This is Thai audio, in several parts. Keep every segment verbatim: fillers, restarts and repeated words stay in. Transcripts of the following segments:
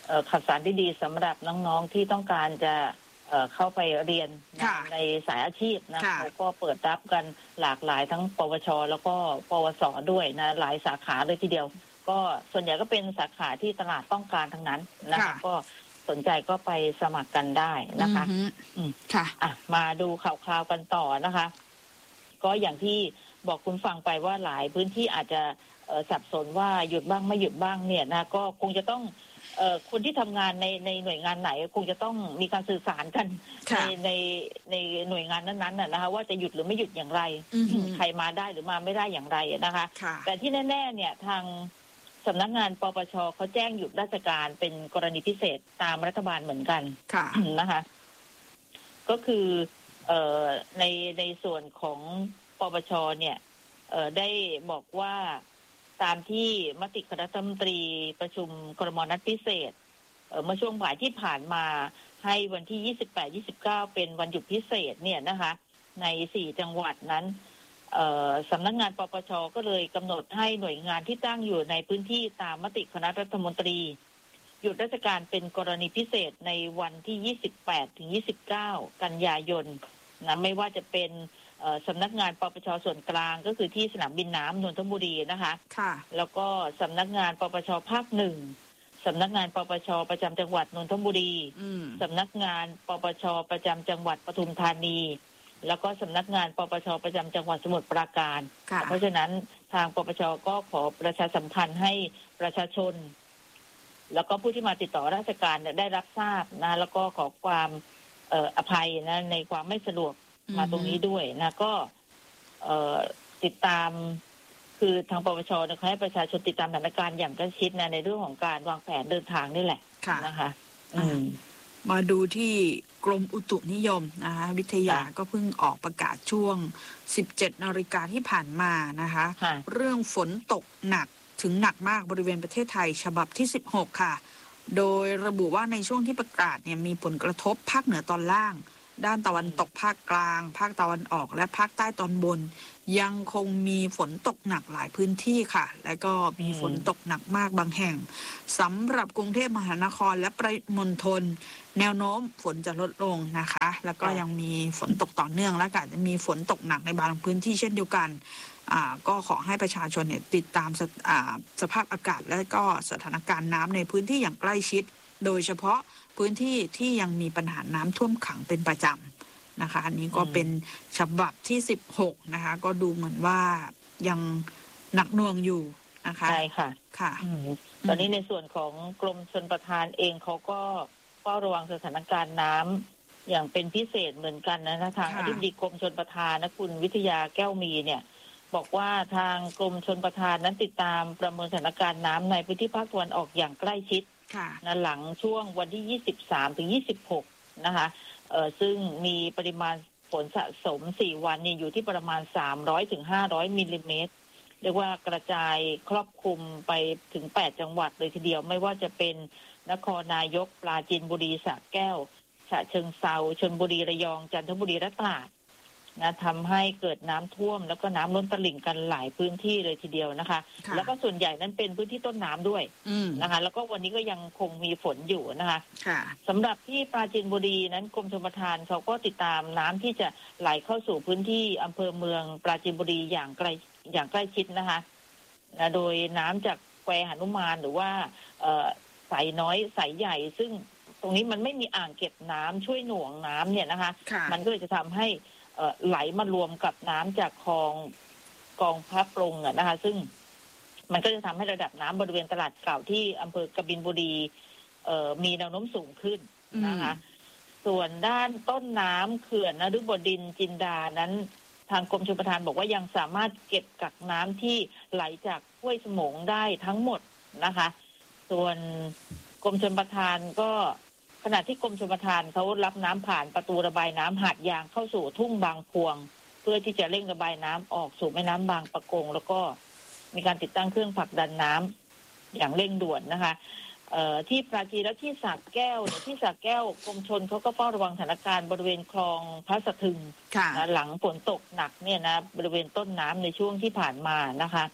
ข่าวสารดีๆสำหรับน้องๆที่ต้องการจะเข้าไปเรียนในสายอาชีพนะเขาก็เปิดรับกันหลากหลายทั้งปวชแล้วก็ปวสด้วยนะหลายสาขาเลยทีเดียวก็ส่วนใหญ่ก็เป็นสาขาที่ตลาดต้องการทั้งนั้นนะคะก็สนใจก็ไปสมัครกันได้นะคะอืมค่ะอ่ะมาดูข่าวคราวกันต่อนะคะก็อย่างที่บอกคุณฟังไปว่าหลายพื้นที่อาจจะสับสนว่าหยุดบ้างไม่หยุดบ้างเนี่ยนะก็คงจะต้องเอ่อคนที่ทำงานในในหน่วยงานไหนคงจะต้องมีการสื่อสารกันในในในหน่วยงานนั้นๆนะคะว่าจะหยุดหรือไม่หยุดอย่างไรใครมาได้หรือมาไม่ได้อย่างไรนะคะแต่ที่แน่ๆเนี่ยทางสำนักงานปปชเขาแจ้งหยุดราชการเป็นกรณีพิเศษตามรัฐบาลเหมือนกันนะคะก็คือเอ่อในในส่วนของปปชเนี่ยเอ่อได้บอกว่าตามที่มติคณะรัฐมนตรีประชุมครม.นัดพิเศษเอ่อเมื่อช่วงบ่ายที่ผ่านมาให้วันที่ยี่สิบแปด ยี่สิบเก้าเป็นวันหยุดพิเศษเนี่ยนะคะในสี่จังหวัดนั้นเอ่อสำนักงานปปชก็เลยกำหนดให้หน่วยงานที่ตั้งอยู่ในพื้นที่ตามมติคณะรัฐมนตรีหยุดราชการเป็นกรณีพิเศษในวันที่ยี่สิบแปดถึงยี่สิบเก้ากันยายนนะไม่ว่าจะเป็นสำนักงานปปชส่วนกลางก็คือที่สนามบินน้ำนนทบุรีนะคะค่ะแล้วก็สำนักงานปปชภาคหนึ่งสำนักงานปปชประจำจังหวัดนนทบุรีสำนักงานปปชประจำจังหวัดปทุมธานีแล้วก็สำนักงานปปชประจำจังหวัดสมุทรปราการเพราะฉะนั้นทางปปชก็ขอประชาสัมพันธ์ให้ประชาชนแล้วก็ผู้ที่มาติดต่อราชการได้รับทราบนะแล้วก็ขอความเอ่ออภัยนะในความไม่สะดวกมาตรงนี้ด้วยนะก็เอ่อติดตามคือทางปปชนะคะให้ประชาชนติดตามสถานการณ์อย่างใกล้ชิดนะในเรื่องของการวางแผนเดินทางนี่แหละนะคะอืมมาดูที่กรมอุตุนิยมนะคะวิทยาก็เพิ่งออกประกาศช่วงสิบเจ็ดนาฬิกาที่ผ่านมานะคะเรื่องฝนตกหนักถึงหนักมากบริเวณประเทศไทยฉบับที่สิบหกค่ะโดยระบุว่าในช่วงที่ประกาศเนี่ยมีผลกระทบภาคเหนือตอนล่างด้านตะวันตกภาคกลางภาคตะวันออกและภาคใต้ตอนบนยังคงมีฝนตกหนักหลายพื้นที่ค่ะและก็มีฝนตกหนักมากบางแห่งสำหรับกรุงเทพมหานครและปริมณฑลแนวโน้มฝนจะลดลงนะคะแล้วก็ยังมีฝนตกต่อเนื่องและอาจจะมีฝนตกหนักในบางพื้นที่เช่นเดียวกันอ่าก็ขอให้ประชาชนเนี่ยติดตามส, อ่าสภาพอากาศและก็สถานการณ์น้ำในพื้นที่อย่างใกล้ชิดโดยเฉพาะพื้นที่ที่ยังมีปัญหาน้ำท่วมขังเป็นประจำนะคะอันนี้ก็เป็นฉบับที่สิบหกนะคะก็ดูเหมือนว่ายังหนักหน่วงอยู่นะคะใช่ค่ะค่ะตอนนี้ในส่วนของกรมชลประทานเองเขาก็เฝ้าระวังสถานการณ์น้ำอย่างเป็นพิเศษเหมือนกันนะทางอธิบดีกรมชลประทานนะคุณวิทยาแก้วมีเนี่ยบอกว่าทางกรมชลประทานนั้นติดตามประเมินสถานการณ์น้ำในพื้นที่ภาคตะวันออกอย่างใกล้ชิดนะหลังช่วงวันที่ยี่สิบสามถึงยี่สิบหกนะคะเอ่อซึ่งมีปริมาณฝนสะสมสี่วันนี่อยู่ที่ประมาณสามร้อยถึงห้าร้อยมิลลิเมตรเรียกว่ากระจายครอบคลุมไปถึงแปดจังหวัดเลยทีเดียวไม่ว่าจะเป็นนครนายกปราจีนบุรีสระแก้วฉะเชิงเทราชลบุรีระยองจันทบุรีและตราดนะทำให้เกิดน้ำท่วมแล้วก็น้ำล้นตลิ่งกันหลายพื้นที่เลยทีเดียวนะคะแล้วก็ส่วนใหญ่นั้นเป็นพื้นที่ต้นน้ำด้วยนะคะแล้วก็วันนี้ก็ยังคงมีฝนอยู่นะคะสำหรับที่ปราจีนบุรีนั้นกรมชลประทานเขาก็ติดตามน้ำที่จะไหลเข้าสู่พื้นที่อำเภอเมืองปราจีนบุรีอย่างใกล้อย่างใกล้ชิดนะคะนะโดยน้ำจากแควหนุมานหรือว่าสายน้อยสายใหญ่ซึ่งตรงนี้มันไม่มีอ่างเก็บน้ำช่วยหน่วงน้ำเนี่ยนะคะมันก็เลยจะทำให้ไหลมารวมกับน้ำจากคลองกองพระปรงอ่ะนะคะซึ่งมันก็จะทำให้ระดับน้ำบริเวณตลาดเก่าที่อำเภอกบินบุรีมีแนวโน้มสูงขึ้นนะคะส่วนด้านต้นน้ำเขื่อนนฤบดินทร์จินดานั้นทางกรมชลประทานบอกว่ายังสามารถเก็บกักน้ำที่ไหลจากห้วยสมงได้ทั้งหมดนะคะส่วนกรมชลประทานก็ขณะที่กรมชลประทานเขารับน้ำผ่านประตูระบายน้ำหาดยางเข้าสู่ทุ่งบางพวงเพื่อที่จะเร่งระบายน้ำออกสู่แม่น้ำบางปะกงแล้วก็มีการติดตั้งเครื่องผลักดันน้ำอย่างเร่งด่วนนะคะเอ่อที่ปราจีนและที่สระแก้วเนี่ยที่สระแก้วกรมชลเขาก็เฝ้าระวังสถานการณ์บริเวณคลองพระสะทึงนะหลังฝนตกหนักเนี่ยนะบริเวณต้นน้ำในช่วงที่ผ่านมานะคะก็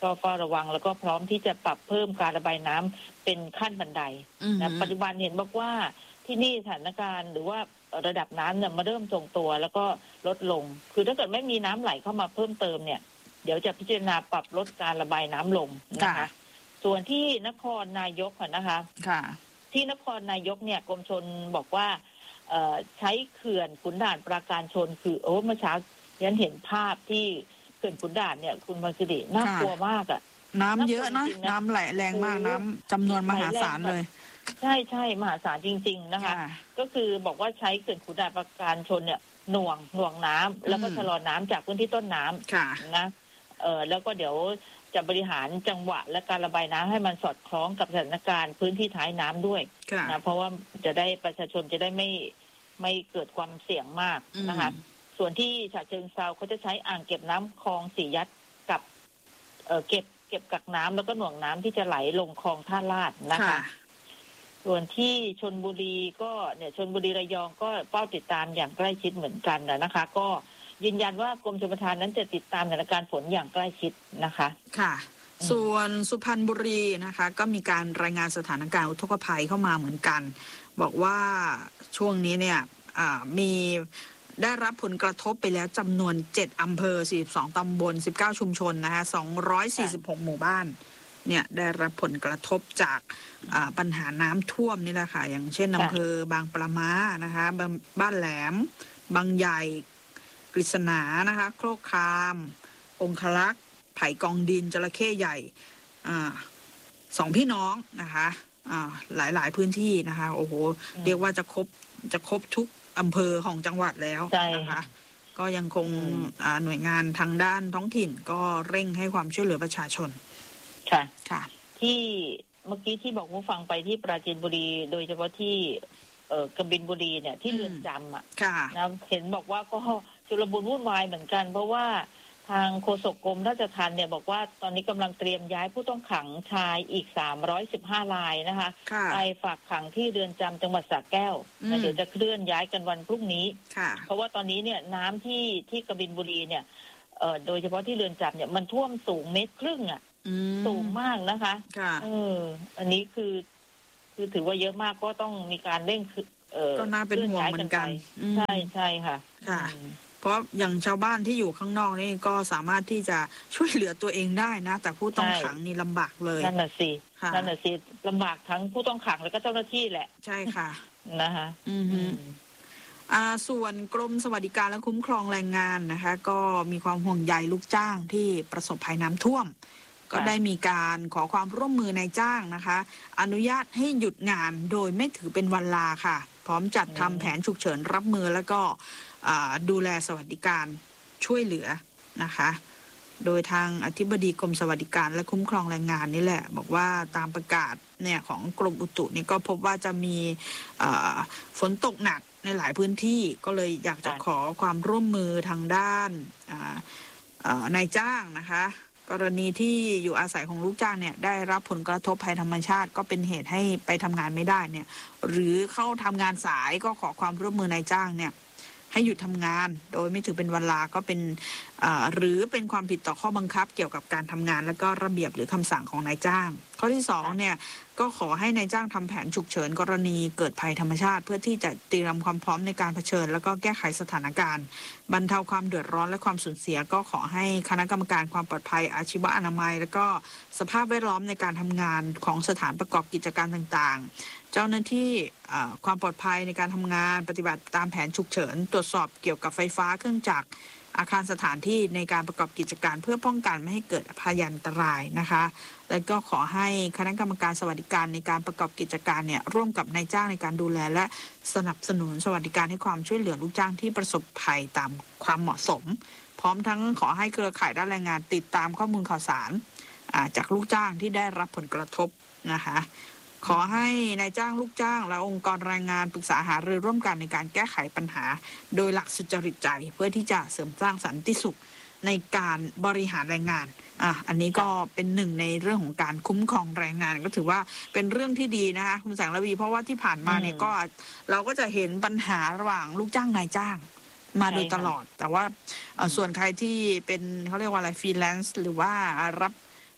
ก็ก็ระวังแล้วก็พร้อมที่จะปรับเพิ่มการระบายน้ำเป็นขั้นบันไดนะปัจจุบันเห็นบอกว่าที่นี่สถานการณ์หรือว่าระดับน้ำเนี่ยมาเริ่มทรงตัวแล้วก็ลดลงคือถ้าเกิดไม่มีน้ำไหลเข้ามาเพิ่มเติมเนี่ยเดี๋ยวจะพิจารณาปรับลดการระบายน้ำลงนะคะส่วนที่นครนายกนะคะที่นครนายกเนี่ยกรมชลบอกว่าใช้เขื่อนขุนด่านปราการชนคือโอ้เมื่อเช้าฉันเห็นภาพที่เขื่อนขุนด่านเนี่ยคุณมังสิริน่ากลัวมากอ่ะน้ำเยอะนะน้ำไหลแรงมากน้ำจำนวนมหาศาลเลยใช่ใช่มหาศาลจริงๆนะคะก็คือบอกว่าใช้เขื่อนขุนด่านปราการชนเนี่ยหน่วงหน่วงน้ำแล้วก็ชะลอน้ำจากพื้นที่ต้นน้ำนะเออแล้วก็เดี๋ยวจะบริหารจังหวะและการระบายน้ำให้มันสอดคล้องกับสถานการณ์พื้นที่ท้ายน้ำด้วยนะเพราะว่าจะได้ประชาชนจะได้ไม่ไม่เกิดความเสี่ยงมากนะคะส่วนที่ฉะเชิงเทราเขาจะใช้อ่างเก็บน้ำคลองสี่ยัดกับเอ่อเก็บเก็บกักน้ำแล้วก็หน่วงน้ำที่จะไหลลงคลองท่าลาดนะคะส่วนที่ชลบุรีก็เนี่ยชลบุรีระยองก็เฝ้าติดตามอย่างใกล้ชิดเหมือนกันนะคะก็ยืนยันว่ากรมชลประทานนั้นจะติดตามสถานการณ์ฝนอย่างใกล้ชิดนะคะค่ะส่วนสุพรรณบุรีนะคะก็มีการรายงานสถานการณ์อุทกภัยเข้ามาเหมือนกันบอกว่าช่วงนี้เนี่ยมีได้รับผลกระทบไปแล้วจำนวนเจ็ดอำเภอสี่สิบสองตำบลสิบเก้าชุมชนนะคะสองร้อยสี่สิบหกหมู่บ้านเนี่ยได้รับผลกระทบจากปัญหาน้ำท่วมนี่แหละค่ะอย่างเช่นอำเภอบางปะมานะคะบ้านแหลมบางใหญ่กฤษณานะคะโคกคามองคลักษ์ไผ่กองดินจระเข้ใหญ่อ่าสองพี่น้องนะคะอ่าหลายๆพื้นที่นะคะโอ้โหเรียกว่าจะครบจะครบทุกอำเภอของจังหวัดแล้วนะคะก็ยังคงหน่วยงานทางด้านท้องถิ่นก็เร่งให้ความช่วยเหลือประชาชนค่ะค่ะที่เมื่อกี้ที่บอกว่าฟังไปที่ปราจีนบุรีโดยเฉพาะที่เอ่อกบินบุรีเนี่ยที่เรือนจำอ่ะนะเห็นบอกว่าก็ชุลมุนวุ่นวายเหมือนกันเพราะว่าทางโฆษกกรมราชทัณฑ์เนี่ยบอกว่าตอนนี้กำลังเตรียมย้ายผู้ต้องขังชายอีกสามร้อยสิบห้ารายนะคะไปฝากขังที่เรือนจำจังหวัดสระแก้วเดี๋ยวจะเคลื่อนย้ายกันวันพรุ่งนี้เพราะว่าตอนนี้เนี่ยน้ำที่ที่กบินบุรีเนี่ยเอ่อโดยเฉพาะที่เรือนจำเนี่ยมันท่วมสูงเมตรครึ่งอ่ะสูงมากนะคะเอออันนี้คือคือถือว่าเยอะมากก็ต้องมีการเร่งเอ่อก็น่าเป็นห่วงเหมือนกันใช่ใช่ค่ะค่ะเพราะอย่างชาวบ้านที่อยู่ข้างนอกนี่ก็สามารถที่จะช่วยเหลือตัวเองได้นะแต่ผู้ต้องขังนี่ลำบากเลยนั่นน่ะสินั่นน่ะสิลำบากทั้งผู้ต้องขังแล้วก็เจ้าหน้าที่แหละใช่ค่ะนะคะอืมอ่าส่วนกรมสวัสดิการและคุ้มครองแรงงานนะคะก็มีความห่วงใยลูกจ้างที่ประสบภัยน้ำท่วมก็ได้มีการขอความร่วมมือนายจ้างนะคะอนุญาตให้หยุดงานโดยไม่ถือเป็นวันลาค่ะพร้อมจัดทำแผนฉุกเฉินรับมือแล้วก็ดูแลสวัสดิการช่วยเหลือนะคะโดยทางอธิบดีกรมสวัสดิการและคุ้มครองแรงงานนี่แหละบอกว่าตามประกาศเนี่ยของกรมอุตุนี่ก็พบว่าจะมีฝนตกหนักในหลายพื้นที่ก็เลยอยากจะขอความร่วมมือทางด้านนายจ้างนะคะกรณีที่อยู่อาศัยของลูกจ้างเนี่ยได้รับผลกระทบภัยธรรมชาติก็เป็นเหตุให้ไปทำงานไม่ได้เนี่ยหรือเข้าทำงานสายก็ขอความร่วมมือนายจ้างเนี่ยให้หยุดทำงานโดยไม่ถือเป็นวันลาก็เป็นหรือเป็นความผิดต่อข้อบังคับเกี่ยวกับการทำงานและก็ระเบียบหรือคำสั่งของนายจ้างข้อที่สองเนี่ยก็ขอให้นายจ้างทำแผนฉุกเฉินกรณีเกิดภัยธรรมชาติเพื่อที่จะเตรียมความพร้อมในการเผชิญแล้วก็แก้ไขสถานการณ์บรรเทาความเดือดร้อนและความสูญเสียก็ขอให้คณะกรรมการความปลอดภัยอาชีวะอนามัยและก็สภาพแวดล้อมในการทำงานของสถานประกอบกิจการต่างๆเจ้าหน้าที่ความปลอดภัยในการทำงานปฏิบัติตามแผนฉุกเฉินตรวจสอบเกี่ยวกับไฟฟ้าเครื่องจักรอาคารสถานที่ในการประกอบกิจการเพื่อป้องกันไม่ให้เกิดพยันตรายนะคะและก็ขอให้คณะกรรมการสวัสดิการในการประกอบกิจการเนี่ยร่วมกับนายจ้างในการดูแลและสนับสนุนสวัสดิการให้ความช่วยเหลือลูกจ้างที่ประสบภัยตามความเหมาะสมพร้อมทั้งขอให้เครือข่ายด้านแรงงานติดตามข้อมูลข่าวสารจากลูกจ้างที่ได้รับผลกระทบนะคะขอให้นายจ้างลูกจ้างและองค์กรแรงงานปรึกษาหารือร่วมกันในการแก้ไขปัญหาโดยหลักสุจริตใจเพื่อที่จะเสริมสร้างสันติสุขในการบริหารแรงงานอ่ะอันนี้ก็เป็นหนึ่งในเรื่องของการคุ้มครองแรงงานก็ถือว่าเป็นเรื่องที่ดีนะคะคุณแสงระวีเพราะว่าที่ผ่านมาเนี่ยก็เราก็จะเห็นปัญหาระหว่างลูกจ้างนายจ้างมาโดยตลอดแต่ว่าส่วนใครที่เป็นเขาเรียกว่าอะไรฟรีแลนซ์หรือว่ารับ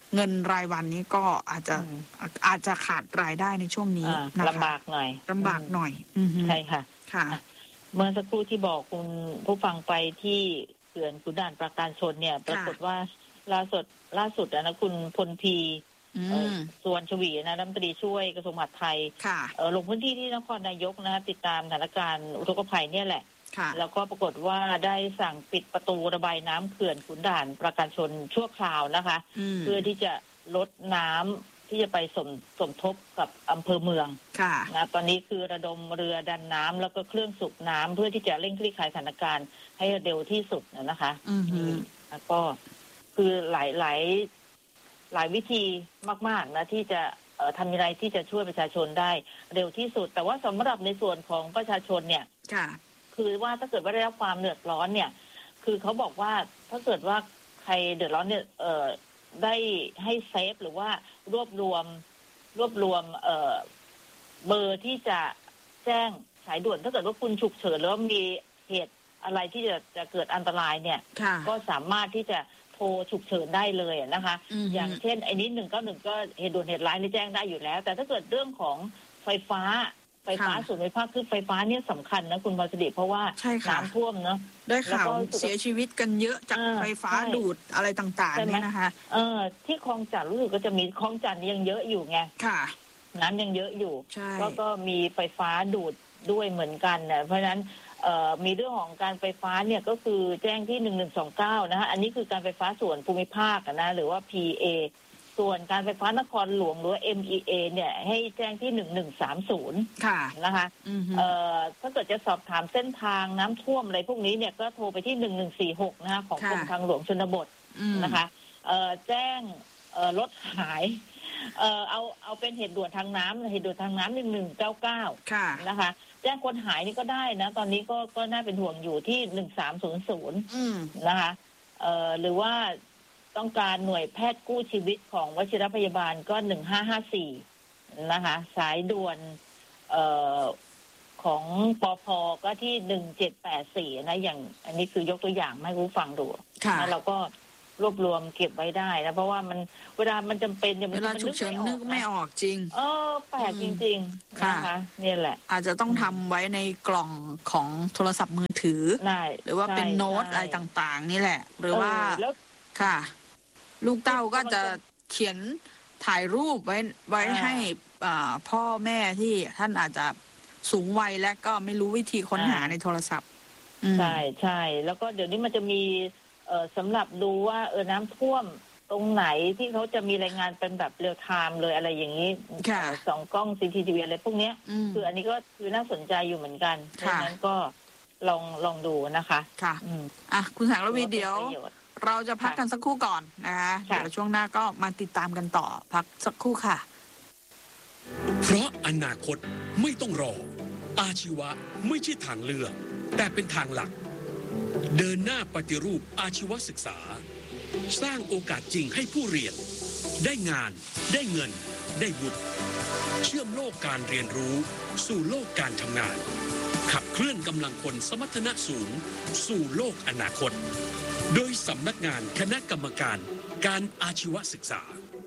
เงินรายวันนี้ก็อาจจะอาจจะขาดรายได้ในช่วงนี้นะคะลำบากหน่อยลำบากหน่อยใช่ค่ะค่ะเมื่อสักครู่ที่บอกคุณผู้ฟังไปที่เขื่อนขุนด่านปราการชนเนี่ยปรากฏว่าล่าสุดล่าสุดนะคุณพลพีส่วนชวีนะรัฐมนตรีช่วยกระทรวงมหาดไทยลงพื้นที่ที่นครนายกนะติดตามสถานการณ์อุทกภัยเนี่ยแหละแล้วก็ปรากฏว่าได้สั่งปิดประตูระบายน้ำเขื่อนขุนด่านปราการชนชั่วคราวนะคะเพื่อที่จะลดน้ำที่จะไปสมสมทบกับอำเภอเมืองนะตอนนี้คือระดมเรือดันน้ำแล้วก็เครื่องสูบน้ำเพื่อที่จะเร่งคลี่คลายสถานการณ์ให้เร็วที่สุดนะคะแล้วก็คือหลายหลายหลายวิธีมากๆนะที่จะทำอะไรที่จะช่วยประชาชนได้เร็วที่สุดแต่ว่าสำหรับในส่วนของประชาชนเนี่ยคือว่าถ้าเกิดว่าได้รับความเดือดร้อนเนี่ยคือเขาบอกว่าถ้าเกิดว่าใครเดือดร้อนเนี่ยเอ่อได้ให้เซฟหรือว่ารวบรวมรวบรวมเอ่อเบอร์ที่จะแจ้งสายด่วนถ้าเกิดว่าคุณฉุกเฉินหรือว่ามีเหตุอะไรที่จะจะเกิดอันตรายเนี่ยก็สามารถที่จะโทรฉุกเฉินได้เลยนะคะอย่างเช่นไอ้นี้หนึ่งเก้าหนึ่งก็เหตุด่วนเหตุร้ายนี่แจ้งได้อยู่แล้วแต่ถ้าเกิดเรื่องของไฟฟ้าไฟฟ้าส่วนไฟฟ้าคือไฟฟ้าเนี่ยสำคัญนะคุณบอลสดิเพราะว่าน้ำท่วมเนาะได้ข่าวเสียชีวิตกันเยอะจากไฟฟ้าดูดอะไรต่างๆเนี่ยนะคะเออที่คลองจันทร์รู้สึกก็จะมีคลองจันทร์ยังเยอะอยู่ไงค่ะน้ำยังเยอะอยู่แล้วก็มีไฟฟ้าดูดด้วยเหมือนกันนะเพราะฉะนั้นเอ่อมีเรื่องของการไฟฟ้าเนี่ยก็คือแจ้งที่หนึ่งหนึ่งสองเก้านะคะอันนี้คือการไฟฟ้าส่วนภูมิภาคนะหรือว่า พี เอ ส่วนการไฟฟ้านครหลวงหรือ เอ็ม อี เอ เนี่ยให้แจ้งที่หนึ่งหนึ่งสามศูนย์ค่ะนะคะเอ่อถ้าเกิดจะสอบถามเส้นทางน้ำท่วมอะไรพวกนี้เนี่ยก็โทรไปที่หนึ่งหนึ่งสี่หกนะคะของกรมทางหลวงชนบทนะคะเอ่อแจ้งเอ่อรถหายเอ่อเอาเอาเป็นเหตุด่วนทางน้ำเหตุด่วนทางน้ำหนึ่งหนึ่งเก้าเก้านะคะแจ้งคนหายนี่ก็ได้นะตอนนี้ก็ก็น่าเป็นห่วงอยู่ที่หนึ่งสามศูนย์ศูนย์นะคะเอ่อหรือว่าต้องการหน่วยแพทย์กู้ชีวิตของวชิรพยาบาลก็หนึ่งห้าห้าสี่นะคะสายด่วนเอ่อของปภก็ที่หนึ่งเจ็ดแปดสี่นะอย่างอันนี้คือยกตัวอย่างให้ผู้ฟังดูแล้วเราก็รวบรวมเก็บไว้ได้นะเพราะว่ามันเวลามันจำเป็นเวลาฉุกเฉินนึกไม่ออกจริงเออแปลกจริงๆนะคะนี่แหละอาจจะต้องทำไว้ในกล่องของโทรศัพท์มือถือหรือว่าเป็นโน้ตอะไรต่างๆนี่แหละหรือว่าค่ะลูกเต้าก็จะเขียนถ่ายรูปไว้ไว้ให้พ่อแม่ที่ท่านอาจจะสูงวัยและก็ไม่รู้วิธีค้นหาในโทรศัพท์ใช่ใช่แล้วก็เดี๋ยวนี้มันจะมีเอ่อสำหรับดูว่าเออน้ำท่วมตรงไหนที่เขาจะมีรายงานเป็นแบบเรียลไทม์เลยอะไรอย่างนี้สองกล้อง ซี ซี ที วี อะไรพวกนี้คืออันนี้ก็คือน่าสนใจอยู่เหมือนกันเพราะฉะนั้นก็ลองลองดูนะคะค่ะอ่ะคุณแสงระวีเดี๋ยวเราจะพักกันสักครู่ก่อนนะคะเดี๋ยวช่วงหน้าก็มาติดตามกันต่อพักสักครู่ค่ะเพราะอนาคตไม่ต้องรออาชีวะไม่ใช่ทางเลือกแต่เป็นทางหลักเดินหน้าปฏิรูปอาชีวศึกษาสร้างโอกาสจริงให้ผู้เรียนได้งานได้เงินได้วุฒิเชื่อมโลกการเรียนรู้สู่โลกการทำงานขับเคลื่อนกำลังคนสมรรถนะสูงสู่โลกอนาคตโดยสำนักงานคณะกรรมการการอาชีวศึกษา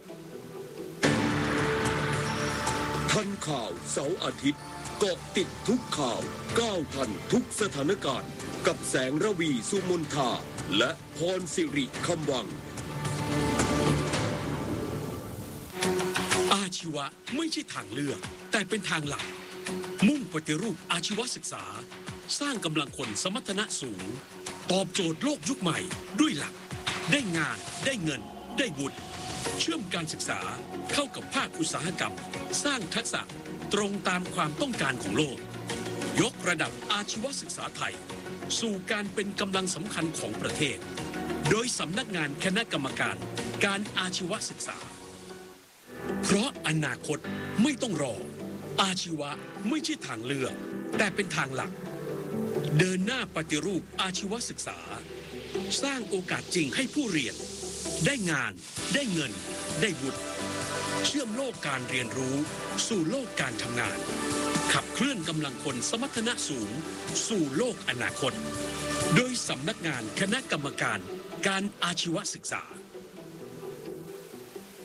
ทันข่าวเสาร์อาทิตย์เกาะติดทุกข่าวก้าวทันทุกสถานการณ์กับแสงระวีสุมนทาและพรสิริคำวังอาชีวะไม่ใช่ทางเลือกแต่เป็นทางหลักมุ่งปฏิรูปอาชีวศึกษาสร้างกำลังคนสมรรถนะสูงตอบโจทย์โลกยุคใหม่ด้วยหลักได้งานได้เงินได้วุฒิเชื่อมการศึกษาเข้ากับภาคอุตสาหกรรมสร้างทักษะตรงตามความต้องการของโลกยกระดับอาชีวศึกษาไทยสู่การเป็นกำลังสำคัญของประเทศโดยสำนักงานคณะกรรมการการอาชีวศึกษาเพราะอนาคตไม่ต้องรออาชีวะไม่ใช่ทางเลือกแต่เป็นทางหลักเดินหน้าปฏิรูปอาชีวศึกษาสร้างโอกาสจริงให้ผู้เรียนได้งานได้เงินได้วุฒิเชื่อมโลกการเรียนรู้สู่โลกการทำงานขับเคลื่อนกำลังคนสมรรถนะสูงสู่โลกอนาคตโดยสำนักงานคณะกรรมการการอาชีวศึกษา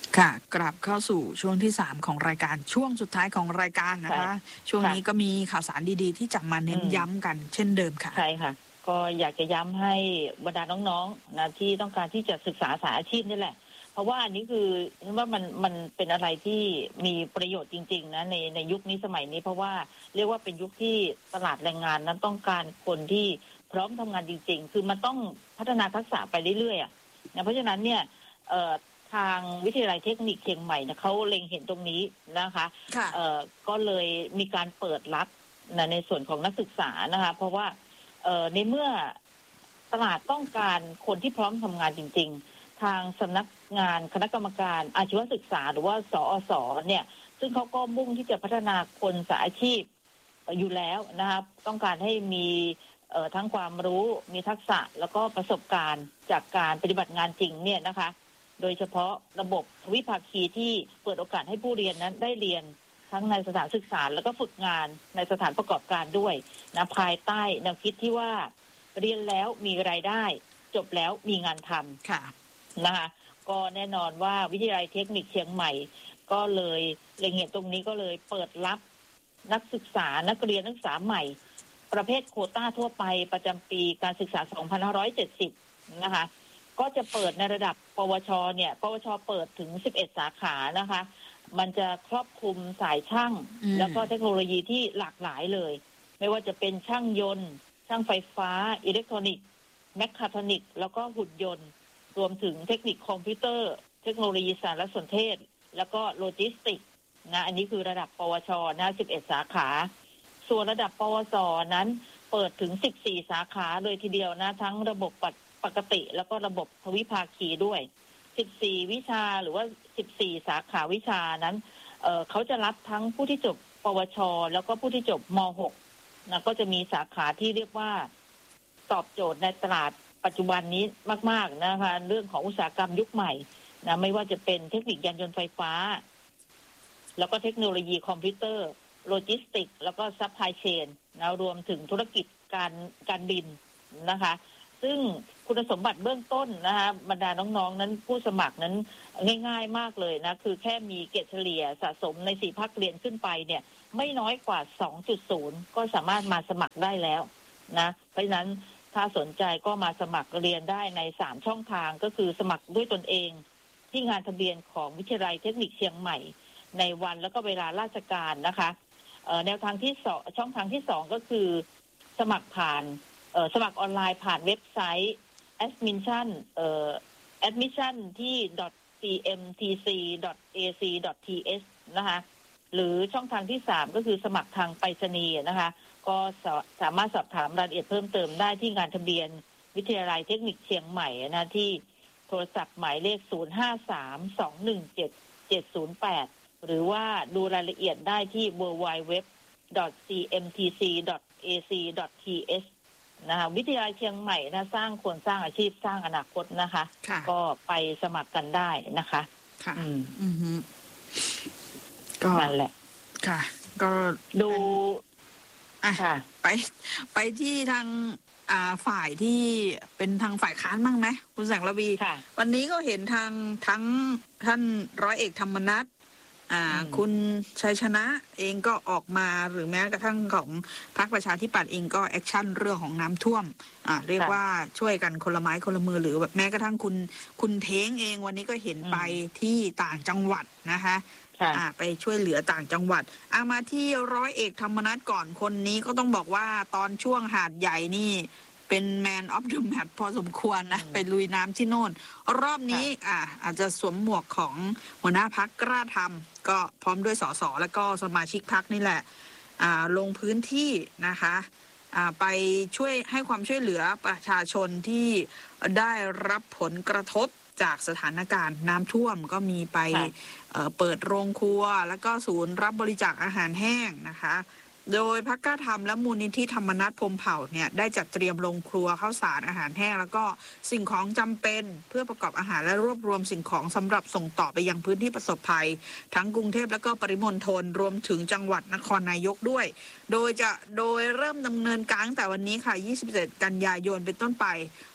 ค่ะกลับเข้าสู่ช่วงที่สามของรายการช่วงสุดท้ายของรายการนะคะช่วงนี้ก็มีข่าวสารดีๆที่จะมาเน้นย้ำกันเช่นเดิมค่ะใช่ค่ะก็อยากจะย้ำให้บรรดาน้องๆนะที่ต้องการที่จะศึกษาสายอาชีพนี่แหละเพราะว่าอันนี้คือว่ามันมันเป็นอะไรที่มีประโยชน์จริงๆนะในในยุคนี้สมัยนี้เพราะว่าเรียกว่าเป็นยุคที่ตลาดแรงงานนั้นต้องการคนที่พร้อมทำงานจริงๆคือมันต้องพัฒนาทักษะไปเรื่อยๆนะเพราะฉะนั้นเนี่ยเอ่อทางวิทยาลัยเทคนิคเชียงใหม่นะเขาเล็งเห็นตรงนี้นะคะเอ่อก็เลยมีการเปิดรับนะในส่วนของนักศึกษานะคะเพราะว่าเอ่อในเมื่อตลาดต้องการคนที่พร้อมทำงานจริงๆทางสำนักงานคณะกรรมการอาชีวศึกษาหรือว่าสอสเนี่ยซึ่งเขาก็มุ่งที่จะพัฒนาคนสายอาชีพอยู่แล้วนะครับต้องการให้มีเอ่อทั้งความรู้มีทักษะแล้วก็ประสบการณ์จากการปฏิบัติงานจริงเนี่ยนะคะโดยเฉพาะระบบทวิภาคีที่เปิดโอกาสให้ผู้เรียนนั้นได้เรียนทั้งในสถานศึกษาแล้วก็ฝึกงานในสถานประกอบการด้วยนะภายใต้แนวคิดที่ว่าเรียนแล้วมีรายได้จบแล้วมีงานทำค่ะนะคะก็แน่นอนว่าวิทยาลัยเทคนิคเชียงใหม่ก็เลยเล็งเห็นตรงนี้ก็เลยเปิดรับนักศึกษานักเรียนนักศึกษาใหม่ประเภทโควต้าทั่วไปประจำปีการศึกษา สองพันห้าร้อยเจ็ดสิบ นะคะก็จะเปิดในระดับปวชเนี่ยปวชเปิดถึงสิบเอ็ดสาขานะคะมันจะครอบคลุมสายช่างแล้วก็เทคโนโลยีที่หลากหลายเลยไม่ว่าจะเป็นช่างยนต์ช่างไฟฟ้าอิเล็กทรอนิกส์แมคคาทรอนิกส์แล้วก็หุ่นยนต์รวมถึงเทคนิคคอมพิวเตอร์เทคโนโลยีสารสนเทศแล้วก็โลจิสติกส์นะอันนี้คือระดับปวชนะสิบเอ็ดสาขาส่วนระดับปวสนั้นเปิดถึงสิบสี่สาขาเลยทีเดียวนะทั้งระบบปกติแล้วก็ระบบทวิภาคีด้วยสิบสี่วิชาหรือว่าสิบสี่สาขาวิชานั้น เอ่อ เขาจะรับทั้งผู้ที่จบปวชแล้วก็ผู้ที่จบม หก นะก็จะมีสาขาที่เรียกว่าตอบโจทย์ในตลาดปัจจุบันนี้มากๆนะคะเรื่องของอุตสาหกรรมยุคใหม่นะไม่ว่าจะเป็นเทคนิคยานยนต์ไฟฟ้าแล้วก็เทคโนโลยีคอมพิวเตอร์โลจิสติกแล้วก็ซัพพลายเชนนะรวมถึงธุรกิจการการบินนะคะซึ่งคุณสมบัติเบื้องต้นนะคะบรรดาน้องๆนั้นผู้สมัครนั้นง่ายๆมากเลยนะคือแค่มีเกรดเฉลี่ยสะสมในสี่ภาคเรียนขึ้นไปเนี่ยไม่น้อยกว่า สองจุดศูนย์ ก็สามารถมาสมัครได้แล้วนะเพราะฉะนั้นถ้าสนใจก็มาสมัครเรียนได้ในสามช่องทางก็คือสมัครด้วยตนเองที่งานทะเบียนของวิทยาลัยเทคนิคเชียงใหม่ในวันแล้วก็เวลาราชการนะคะแนวทางที่สองช่องทางที่สองก็คือสมัครผ่านสมัครออนไลน์ผ่านเว็บไซต์ admission เอ่อ admission ที่ ซี เอ็ม ที ซี ดอท เอ ซี ดอท ที เอส นะคะหรือช่องทางที่สามก็คือสมัครทางไปรษณีย์นะคะก็สามารถสอบถามรายละเอียดเพิ่มเติมได้ที่งานทะเบียนวิทยาลัยเทคนิคเชียงใหม่นะที่โทรศัพท์หมายเลขศูนย์ ห้า สาม สอง หนึ่ง เจ็ด เจ็ด ศูนย์ แปดหรือว่าดูรายละเอียดได้ที่ ดับเบิลยู ดับเบิลยู ดับเบิลยู ดอท ซี เอ็ม ที ซี ดอท เอ ซี ดอท ที เอส นะคะวิทยาลัยเชียงใหม่นะสร้างคนสร้างอาชีพสร้างอนาคตนะคะก็ไปสมัครกันได้นะคะค่ะอืมอืมก็นั่นแหละค่ะก็ดูอ่ะไปไปที่ทางอ่าฝ่ายที่เป็นทางฝ่ายค้านบ้างไหมคุณแสงระวีวันนี้ก็เห็นทางทั้งท่านร้อยเอกธรรมนัสอ่าคุณชัยชนะเองก็ออกมาหรือแม้กระทั่งของพรรคประชาธิปัตย์เองก็แอคชั่นเรื่องของน้ำท่วมอ่าเรียกว่าช่วยกันคนละไม้คนละมือหรือแม้กระทั่งคุณคุณเท้งเองวันนี้ก็เห็นไปที่ต่างจังหวัดนะคะอ่าไปช่วยเหลือต่างจังหวัดเอามาที่ร้อยเอกธรรมนัสก่อนคนนี้ก็ต้องบอกว่าตอนช่วงหาดใหญ่นี่เป็นแมนออฟเดอะแมตช์พอสมควรนะไปลุยน้ำที่โน่นรอบนี้อ่าอาจจะสวมหมวกของหัวหน้าพรรคกล้าทำก็พร้อมด้วยสสแล้วก็สมาชิกพรรคนี่แหละอ่าลงพื้นที่นะคะอ่าไปช่วยให้ความช่วยเหลือประชาชนที่ได้รับผลกระทบจากสถานการณ์น้ำท่วมก็มีไป เอ่อ เปิดโรงครัวแล้วก็ศูนย์รับบริจาคอาหารแห้งนะคะโดยพรรคกล้าทำและมูลนิธิธรรมนัสพรหมเผ่าเนี่ยได้จัดเตรียมโรงครัวข้าวสารอาหารแห้งแล้วก็สิ่งของจำเป็นเพื่อประกอบอาหารและรวบรวมสิ่งของสำหรับส่งต่อไปยังพื้นที่ประสบภัยทั้งกรุงเทพและก็ปริมณฑลรวมถึงจังหวัดนครนายกด้วยโดยจะโดยเริ่มดำเนินการตั้งแต่วันนี้ค่ะยี่สิบเจ็ดกันยายนเป็นต้นไป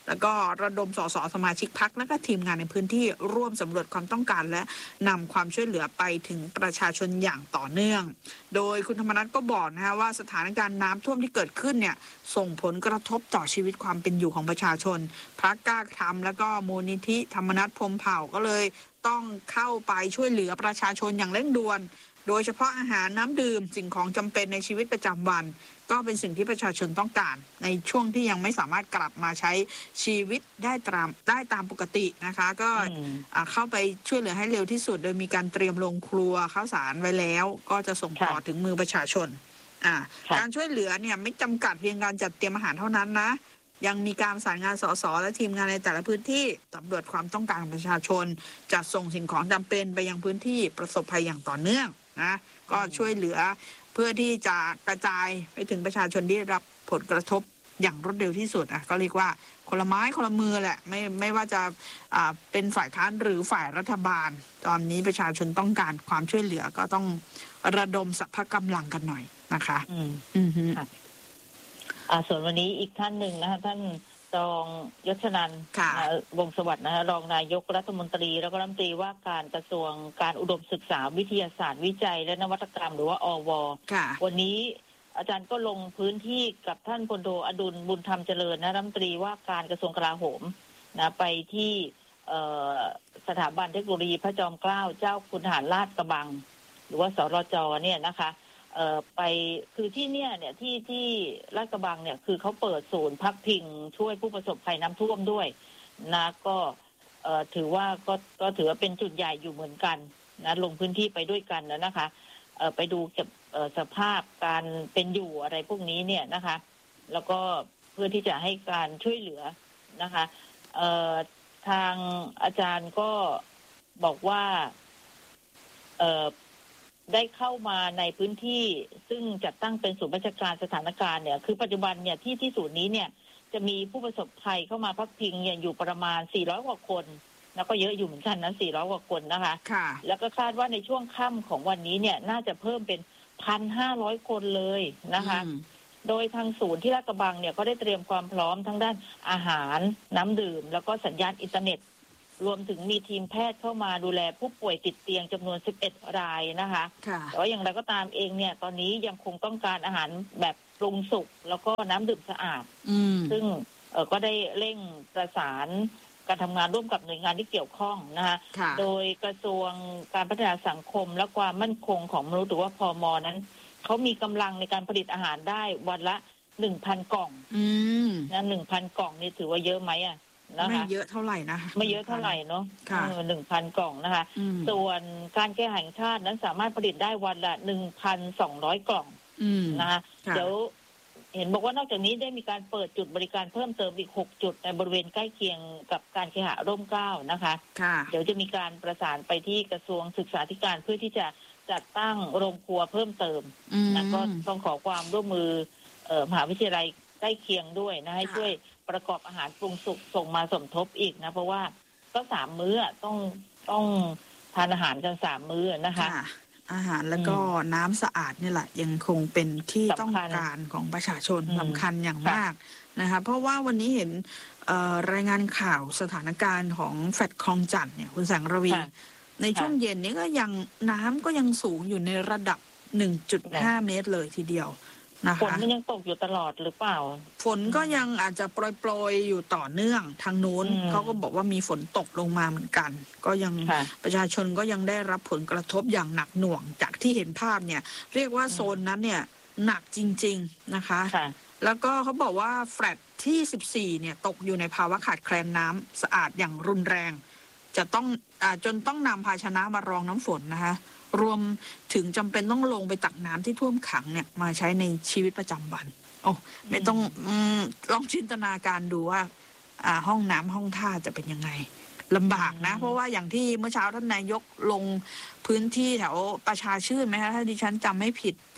แล้วก็ระดมสสสมาชิกพรรคและก็ทีมงานในพื้นที่ร่วมสำรวจความต้องการและนำความช่วยเหลือไปถึงประชาชนอย่างต่อเนื่องโดยคุณธรรมนัสก็บอกนะคะว่าสถานการณ์น้ำท่วมที่เกิดขึ้นเนี่ยส่งผลกระทบต่อชีวิตความเป็นอยู่ของประชาชนพรรคกล้าทำแล้วก็มูลนิธิธรรมนัสพรหมเผ่าก็เลยต้องเข้าไปช่วยเหลือประชาชนอย่างเร่งด่วนโดยเฉพาะอาหารน้ำดื่มสิ่งของจำเป็นในชีวิตประจำวันก็เป็นสิ่งที่ประชาชนต้องการในช่วงที่ยังไม่สามารถกลับมาใช้ชีวิตได้ตามได้ตามปกตินะคะก็เข้าไปช่วยเหลือให้เร็วที่สุดโดยมีการเตรียมโรงครัวข้าวสารไว้แล้วก็จะส่งต่อถึงมือประชาชนอ่าการช่วยเหลือเนี่ยไม่จำกัดเพียงการจัดเตรียมอาหารเท่านั้นนะยังมีการประสานงานสสและทีมงานในแต่ละพื้นที่สำรวจความต้องการของประชาชนจัดส่งสิ่งของจำเป็นไปยังพื้นที่ประสบภัยอย่างต่อเนื่องนะก็ช่วยเหลือเพื่อที่จะกระจายไปถึงประชาชนที่รับผลกระทบอย่างรวดเร็วที่สุดอ่ะก็เรียกว่าคนละไม้คนละมือแหละไม่ไม่ว่าจะอ่าเป็นฝ่ายค้านหรือฝ่ายรัฐบาลตอนนี้ประชาชนต้องการความช่วยเหลือก็ต้องระดมสรรพกำลังกันหน่อยนะคะอืมอืมอ่าส่วนวันนี้อีกท่านหนึ่งนะคะท่านรองยศนันท์วงศ์สวัสดิ์นะคะรองนายกรัฐมนตรีแล้วก็รัฐมนตรีว่าการกระทรวงการอุดมศึกษาวิทยาศาสตร์วิจัยและนวัตกรรมหรือว่าอว.วันนี้อาจารย์ก็ลงพื้นที่กับท่านพลโทอดุลบุญธรรมเจริญนะรัฐมนตรีว่าการกระทรวงกลาโหมนะไปที่สถาบันเทคโนโลยีพระจอมเกล้าเจ้าคุณทหารลาดกระบังหรือว่าสรจ.เนี่ยนะคะเอ่อไปคือที่เนี่ยเนี่ยที่ที่ลาดกระบังเนี่ยคือเขาเปิดศูนย์พักพิงช่วยผู้ประสบภัยน้ำท่วมด้วยนะก็เอ่อถือว่าก็ก็ถือว่าเป็นจุดใหญ่อยู่เหมือนกันนะลงพื้นที่ไปด้วยกันนะนะคะเอ่อไปดูเก็บเอ่อสภาพการเป็นอยู่อะไรพวกนี้เนี่ยนะคะแล้วก็เพื่อที่จะให้การช่วยเหลือนะคะเอ่อทางอาจารย์ก็บอกว่าเอ่อได้เข้ามาในพื้นที่ซึ่งจัดตั้งเป็นศูนย์บัญชาการสถานการณ์เนี่ยคือปัจจุบันเนี่ยที่ที่ศูนย์นี้เนี่ยจะมีผู้ประสบภัยเข้ามาพักพิงเนี่ยอยู่ประมาณสี่ร้อยกว่าคนแล้วก็เยอะอยู่เหมือนกันนะสี่ร้อยกว่าคนนะคะค่ะแล้วก็คาดว่าในช่วงค่ำของวันนี้เนี่ยน่าจะเพิ่มเป็น หนึ่งพันห้าร้อย คนเลยนะคะโดยทางศูนย์ที่ลาดกระบังเนี่ยก็ได้เตรียมความพร้อมทั้งด้านอาหารน้ำดื่มแล้วก็สัญญาณอินเทอร์เน็ตรวมถึงมีทีมแพทย์เข้ามาดูแลผู้ป่วยติดเตียงจำนวนสิบเอ็ดรายนะคะแต่ว่าอย่างไรก็ตามเองเนี่ยตอนนี้ยังคงต้องการอาหารแบบปรุงสุกแล้วก็น้ำดื่มสะอาดซึ่งก็ได้เร่งประสานการทำงานร่วมกับหน่วยงานที่เกี่ยวข้องนะคะโดยกระทรวงการพัฒนาสังคมและความมั่นคงของมนุษย์หรือว่าพม.นั้นเขามีกำลังในการผลิตอาหารได้วันละ หนึ่งพัน กล่องนะ หนึ่งพัน กล่องนี่ถือว่าเยอะไหมอ่ะไม่เยอะเท่าไหร่นะไม่เยอะเท่าไหร่เนาะหนึ่งพันกล่องนะคะส่วนการแก้แห่งชาตินั้นสามารถผลิตได้วันละหนึ่งพันสองร้อยกล่องนะคะเดี๋ยวเห็นบอกว่านอกจากนี้ได้มีการเปิดจุดบริการเพิ่มเติมอีกหกจุดในบริเวณใกล้เคียงกับการเคหะร่มเกล้านะคะเดี๋ยวจะมีการประสานไปที่กระทรวงศึกษาธิการเพื่อที่จะจัดตั้งโรงครัวเพิ่มเติมนะก็ต้องขอความร่วมมือมหาวิทยาลัยใกล้เคียงด้วยนะให้ช่วยประกอบอาหารปรุงสุกส่งมาสมทบอีกนะเพราะว่าก็สามมื้อต้องต้องทานอาหารกันสามมื้อนะคะอาหารแล้วก็น้ำสะอาดนี่แหละยังคงเป็นที่ต้องการของประชาชนสำคัญอย่างมากนะคะเพราะว่าวันนี้เห็นรายงานข่าวสถานการณ์ของแฟลตคลองจันทน์เนี่ยคุณแสงระวีในช่วงเย็นนี้ก็ยังน้ำก็ยังสูงอยู่ในระดับ หนึ่งจุดห้า เมตรเลยทีเดียวนะคะฝนมันยังตกอยู่ตลอดหรือเปล่าฝนก็ยังอาจจะโปรยๆอยู่ต่อเนื่องทางนู้นเขาก็บอกว่ามีฝนตกลงมาเหมือนกันก็ยังประชาชนก็ยังได้รับผลกระทบอย่างหนักหน่วงจากที่เห็นภาพเนี่ยเรียกว่าโซนนั้นเนี่ยหนักจริงๆนะคะแล้วก็เขาบอกว่าแฟลตที่สิบสี่เนี่ยตกอยู่ในภาวะขาดแคลนน้ำสะอาดอย่างรุนแรงจะต้องอ่าจนต้องนำภาชนะมารองน้ำฝนนะคะรวมถึงจำเป็นต้องลงไปตักน้ำที่ท่วมขังเนี่ยมาใช้ในชีวิตประจำวันโอ้ไม่ต้องลองจินตนาการดูว่าอ่าห้องน้ำห้องท่าจะเป็นยังไงลำบากนะเพราะว่าอย่างที่เมื่อเช้าท่านนายกลงพื้นที่แถวประชาชื่นไหมคะถ้าดิฉันจำไม่ผิด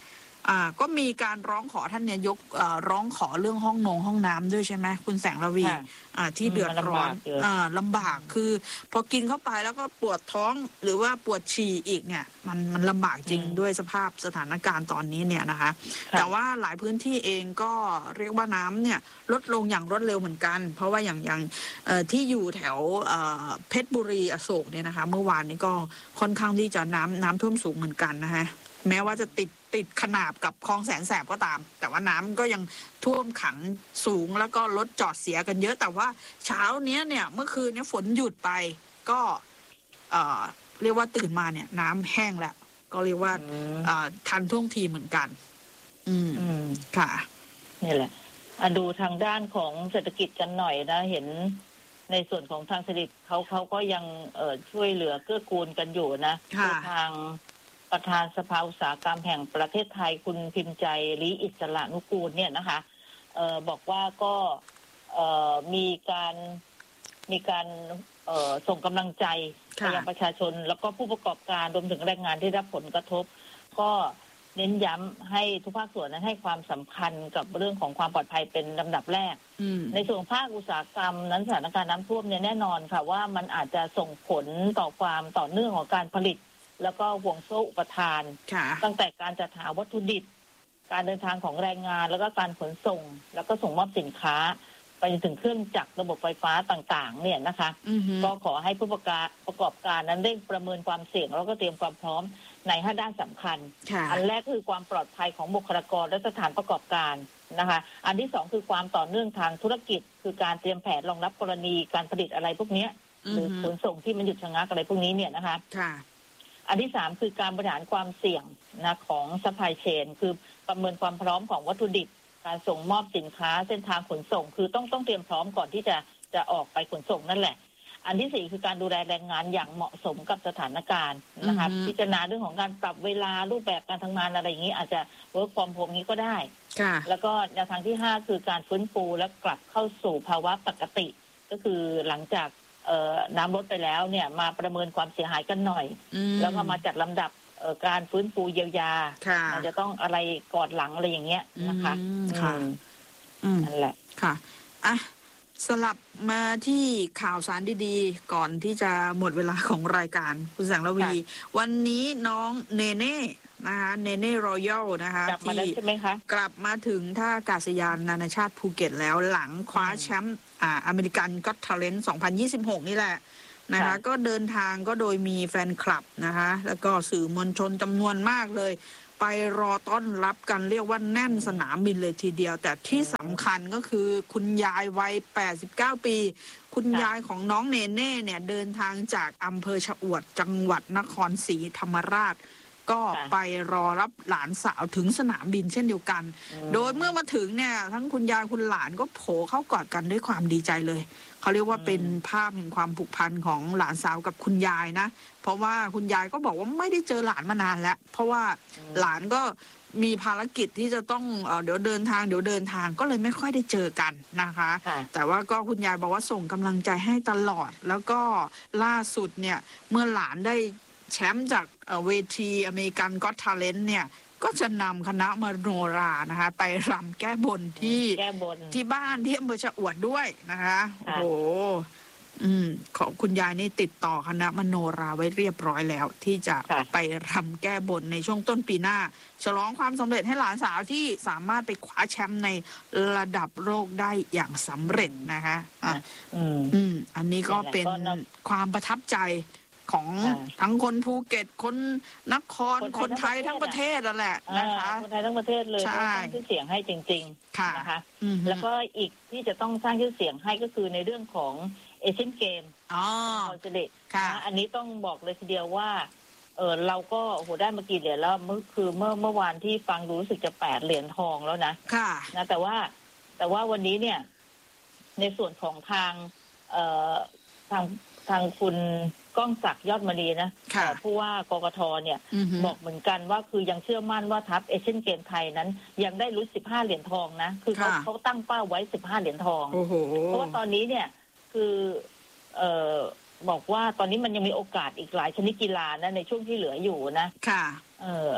อ่าก็มีการร้องขอท่านนายกเอ่อร้องขอเรื่องห้องนงห้องน้ำด้วยใช่ไหมคุณแสงระวีอ่าที่เดือดร้อนอ่าลำบากคือพอกินเข้าไปแล้วก็ปวดท้องหรือว่าปวดฉี่อีกเนี่ยมันมันลำบากจริงด้วยสภาพสถานการณ์ตอนนี้เนี่ยนะคะแต่ว่าหลายพื้นที่เองก็เรียกว่าน้ำเนี่ยลดลงอย่างรวดเร็วเหมือนกันเพราะว่าอย่างอย่างที่อยู่แถวเพชรบุรีอโศกเนี่ยนะคะเมื่อวานนี้ก็ค่อนข้างที่จะน้ำน้ำท่วมสูงเหมือนกันนะคะแม้ว่าจะติดติดขนาบกับคลองแสนแสบก็ตามแต่ว่าน้ำก็ยังท่วมขังสูงแล้วก็รถจอดเสียกันเยอะแต่ว่าเช้าเนี้ยเนี่ยเมื่อคืนนี้ฝนหยุดไปก็เอ่อเรียกว่าตื่นมาเนี่ยน้ำแห้งแล้วก็เรียกว่าทันท่วงทีเหมือนกัน อืมค่ะนี่แหละดูทางด้านของเศรษฐกิจกันหน่อยนะเห็นในส่วนของทางเศรษฐกิจเขาเขาก็ยังเอ่อช่วยเหลือเกื้อกูลกันอยู่นะทางประธานสภาอุตสาหกรรมแห่งประเทศไทยคุณพิมพ์ใจลีอิสระนุกูลเนี่ยนะคะเอ่อบอกว่าก็เอ่อมีการมีการเอ่อส่งกำลังใจไปยังประชาชนแล้วก็ผู้ประกอบการรวมถึงแรงงานที่รับผลกระทบก็เน้นย้ำให้ทุกภาคส่วนนั้นให้ความสำคัญกับเรื่องของความปลอดภัยเป็นลำดับแรกในส่วนภาคอุตสาหกรรมนั้นสถานการณ์น้ำท่วมเนี่ยแน่นอนค่ะว่ามันอาจจะส่งผลต่อความต่อเนื่องของการผลิตแล้วก็ห่วงโซ่อุปทานตั้งแต่การจัดหาวัตถุดิบการเดินทางของแรงงานแล้วก็การขนส่งแล้วก็ส่งมอบสินค้าไปถึงเครื่องจักรระบบไฟฟ้าต่างๆเนี่ยนะคะก็ขอให้ผู้ประกอบประกอบการนั้นเร่งประเมินความเสี่ยงแล้วก็เตรียมความพร้อมในห้าด้านสำคัญอันแรกคือความปลอดภัยของบุคลากรและสถานประกอบการนะคะอันที่สองคือความต่อเนื่องทางธุรกิจคือการเตรียมแผนรองรับกรณีการผลิตอะไรพวกนี้หรือขนส่งที่มันหยุดชะงักอะไรพวกนี้เนี่ยนะคะอันที่สามคือการบริหารความเสี่ยงนะของซัพพลายเชนคือประเมินความพร้อมของวัตถุดิบการส่งมอบสินค้าเส้นทางขนส่งคือต้องต้องเตรียมพร้อมก่อนที่จะจะออกไปขนส่งนั่นแหละอันที่สี่คือการดูแลแรงงานอย่างเหมาะสมกับสถานการณ์นะคะพิจารณาเรื่องของการปรับเวลารูปแบบการทำงานอะไรอย่างนี้อาจจะ work from home นี้ก็ได้แล้วก็แนวทางที่ห้าคือการฟื้นฟูและกลับเข้าสู่ภาวะปกติก็คือหลังจากน้ำลดไปแล้วเนี่ยมาประเมินความเสียหายกันหน่อยแล้วก็มาจัดลำดับการฟื้นฟูเยียวยาอาจจะต้องอะไรก่อนหลังอะไรอย่างเงี้ยนะคะค่ะนั่นแหละค่ะอ่ะสลับมาที่ข่าวสารดีๆก่อนที่จะหมดเวลาของรายการคุณแสงระวีวันนี้น้องเนเน่นะคะเนเน่รอยัลนะคะกลับมาแล้วใช่ไหมคะกลับมาถึงท่าอากาศยานนานาชาติภูเก็ตแล้วหลังคว้าแชมป์อ่าอเมริกันก็อตทาเลนต์สองพันยี่สิบหกนี่แหละนะคะก็เดินทางก็โดยมีแฟนคลับนะคะแล้วก็สื่อมวลชนจำนวนมากเลยไปรอต้อนรับกันเรียกว่าแน่นสนามบินเลยทีเดียวแต่ที่สำคัญก็คือคุณยายวัยแปดสิบเก้าปีคุณยายของน้องเนเน่เนี่ยเดินทางจากอำเภอชะอวดจังหวัดนครศรีธรรมราชก็ไปรอรับหลานสาวถึงสนามบินเช่นเดียวกันโดยเมื่อมาถึงเนี่ยทั้งคุณยายคุณหลานก็โผล่เข้ากอดกันด้วยความดีใจเลยเขาเรียกว่าเป็นภาพแห่งความผูกพันของหลานสาวกับคุณยายนะเพราะว่าคุณยายก็บอกว่าไม่ได้เจอหลานมานานแล้วเพราะว่าหลานก็มีภารกิจที่จะต้องเอ่อเดี๋ยวเดินทางเดี๋ยวเดินทางก็เลยไม่ค่อยได้เจอกันนะคะแต่ว่าก็คุณยายบอกว่าส่งกำลังใจให้ตลอดแล้วก็ล่าสุดเนี่ยเมื่อหลานได้แชมป์จากเวทีอเมริกันก็อตทาเลนต์เนี่ยก็จะนำคณะมโนรานะคะไปรำแก้บนที่ที่บ้านที่อำเภอชะอวดด้วยนะคะโอ้โหอืมของคุณยายนี่ติดต่อคณะมโนราไว้เรียบร้อยแล้วที่จะไปรำแก้บนในช่วงต้นปีหน้าฉลองความสำเร็จให้หลานสาวที่สามารถไปคว้าแชมป์ในระดับโลกได้อย่างสำเร็จนะคะอ่ะอืมอืมอันนี้ก็เป็นความประทับใจของทั้งคนภูเก็ตคนนครคนไทยทั้งประเทศนั่นแหละนะคะคนไทยทั้งประเทศเลยสร้างชื่อเสียงให้จริงๆนะคะแล้วก็อีกที่จะต้องสร้างชื่อเสียงให้ก็คือในเรื่องของเอเชียนเกมอ๋อเสด็จนะอันนี้ต้องบอกเลยทีเดียวว่าเออเราก็โหได้มากี่เหรียญแล้วเมื่อคือเมื่อเมื่อวานที่ฟังรู้สึกจะแปดเหรียญทองแล้วนะค่ะนะแต่ว่าแต่ว่าวันนี้เนี่ยในส่วนของทางเอ่อทางทางคุณก้องศักดิ์ยอดมณีนะผู้ว่ากกทเนี่ยบอกเหมือนกันว่าคือยังเชื่อมั่นว่าทัพเอเชียนเกมไทยนั้นยังได้ลุ้นสิบห้าเหรียญทองนะคือเขาเขาตั้งเป้าไว้สิบห้าเหรียญทองเพราะว่าตอนนี้เนี่ยคือเอ่อบอกว่าตอนนี้มันยังมีโอกาสอีกหลายชนิดกีฬานะในช่วงที่เหลืออยู่นะค่ะเอ่อ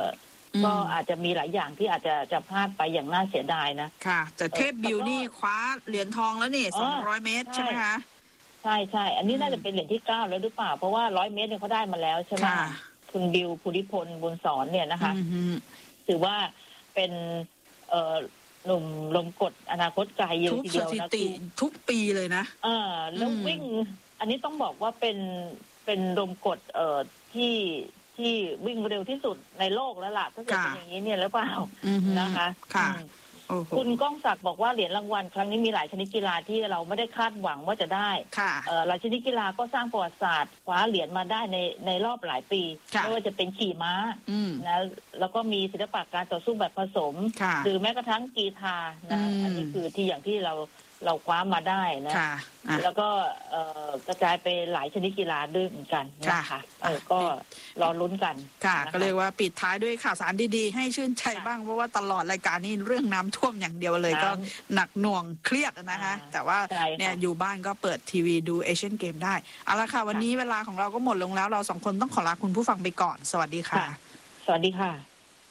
ก็อาจจะมีหลายอย่างที่อาจจะจะพลาดไปอย่างน่าเสียดายนะค่ะแต่เทพบิวนี่คว้าเหรียญทองแล้วนี่สองร้อยเมตรใช่ไหมคะใช่ใช่อันนี้น่าจะเป็นเหรียญที่เก้าแล้วหรือเปล่าเพราะว่าร้อยเมตรเนี่ยเขาได้มาแล้วใช่ไหมคุณบิวภูริพลบุญสอนเนี่ยนะคะถือว่าเป็นเอ่อหนุ่มลมกดอนาคตไกลเยอะทีเดียวนะทุกปีเลยนะเออแล้ววิ่งอันนี้ต้องบอกว่าเป็นเป็นลมกดเอ่อที่ที่วิ่งเร็วที่สุดในโลกแล้วล่ะถ้าเกิดเป็นอย่างนี้เนี่ยหรือเปล่านะคะคุณก้องศักดิ์บอกว่าเหรียญรางวัลครั้งนี้มีหลายชนิดกีฬาที่เราไม่ได้คาดหวังว่าจะได้หลายชนิดกีฬาก็สร้างประวัติศาสตร์คว้าเหรียญมาได้ในในรอบหลายปีไม่ว่าจะเป็นขี่ม้านะแล้วก็มีศิลปะการต่อสู้แบบผสมหรือแม้กระทั่งกีฬานะอันนี้คือที่อย่างที่เราเราคว้ามาได้นะแล้วก็กระจายไปหลายชนิดกีฬาด้วยเหมือนกันนะคะเออก็รอลุ้นกันค่ะก็เรียกว่าปิดท้ายด้วยข่าวสารดีๆให้ชื่นใจบ้างเพราะว่าตลอดรายการนี้เรื่องน้ำท่วมอย่างเดียวเลยก็หนักหน่วงเครียดนะคะแต่ว่าเนี่ยอยู่บ้านก็เปิดทีวีดูเอเชียนเกมได้เอาละค่ะวันนี้เวลาของเราก็หมดลงแล้วเราสองคนต้องขอลาคุณผู้ฟังไปก่อนสวัสดีค่ะสวัสดีค่ะ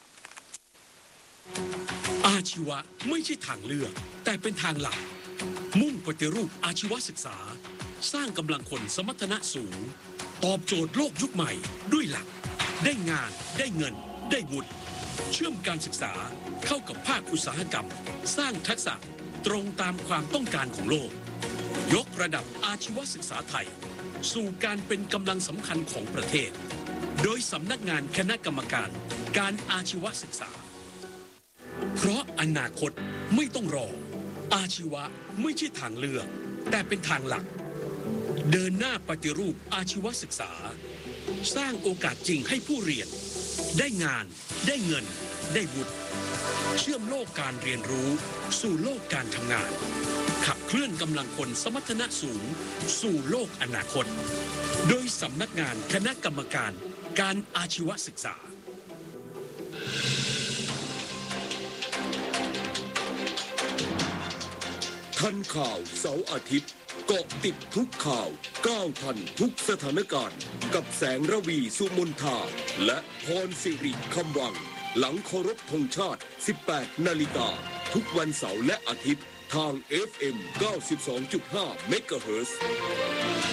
อาชีวะไม่ใช่ทางเลือกแต่เป็นทางหลักมุ่งปฏิรูปอาชีวศึกษาสร้างกำลังคนสมรรถนะสูงตอบโจทย์โลกยุคใหม่ด้วยหลักได้งานได้เงินได้วุฒิเชื่อมการศึกษาเข้ากับภาคอุตสาหกรรมสร้างทักษะตรงตามความต้องการของโลกยกระดับอาชีวศึกษาไทยสู่การเป็นกำลังสำคัญของประเทศโดยสำนักงานคณะกรรมการการอาชีวศึกษาเพราะอนาคตไม่ต้องรออาชีวะไม่ใช่ทางเลือกแต่เป็นทางหลักเดินหน้าปฏิรูปอาชีวศึกษาสร้างโอกาสจริงให้ผู้เรียนได้งานได้เงินได้วุฒิเชื่อมโลกการเรียนรู้สู่โลกการทำงานขับเคลื่อนกำลังคนสมรรถนะสูงสู่โลกอนาคตโดยสำนักงานคณะกรรมการการอาชีวศึกษาทันข่าวเสาร์อาทิตย์เกาะติดทุกข่าวก้าวทันทุกสถานการณ์กับแสงระวีสุมนทาและพรสิริคำวังหลังเคารพธงชาติ สิบแปด นาฬิกาทุกวันเสาร์และอาทิตย์ทาง เอฟ เอ็ม เก้าสิบสองจุดห้า เมกะเฮิรตซ์